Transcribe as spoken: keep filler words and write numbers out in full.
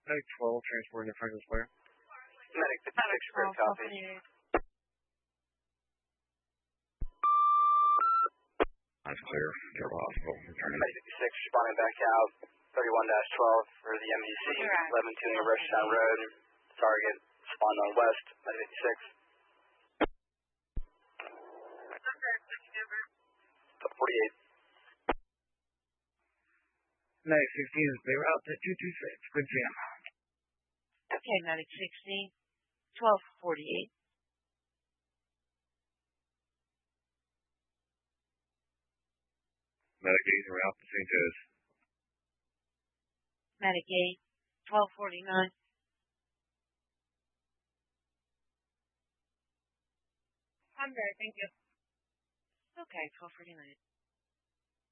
Medic twelve, transporting to Franklin Square. Medic fifty-six, Square, copy. That's clear. Turbo Hospital. Returning. Medic fifty-six, responding back out. thirty-one dash twelve for the M E C. eleven two New Rushtown Road. Target, spawn on west. Medic fifty-six. forty-eight. Medic sixteen is clear out to two two six. Good see him. Okay, Medic sixteen, twelve forty-eight. Medic eight are out to Saint Joe's. Medic eight, twelve forty-nine. I'm there, thank you. Okay, twelve forty-nine.